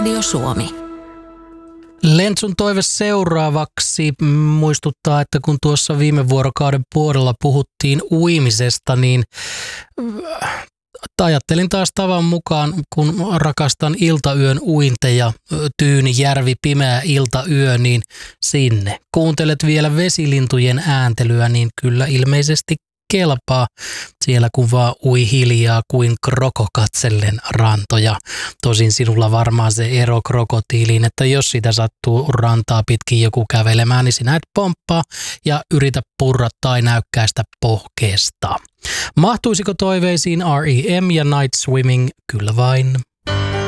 Radio Suomi. Lentsun toive seuraavaksi muistuttaa, että kun tuossa viime vuorokauden puolella puhuttiin uimisesta, niin ajattelin taas tavan mukaan, kun rakastan iltayön uinteja, tyyni järvi, pimeä iltayö, niin sinne. Kuuntelet vielä vesilintujen ääntelyä, niin kyllä ilmeisesti kelpaa siellä, kun vaan ui hiljaa kuin kroko katsellen rantoja. Tosin sinulla varmaan se ero krokotiiliin, että jos sitä sattuu rantaa pitkin joku kävelemään, niin sinä et pomppaa ja yritä purra tai näykkäistä pohkeesta. Mahtuisiko toiveisiin R.E.M. ja Night Swimming? Kyllä vain.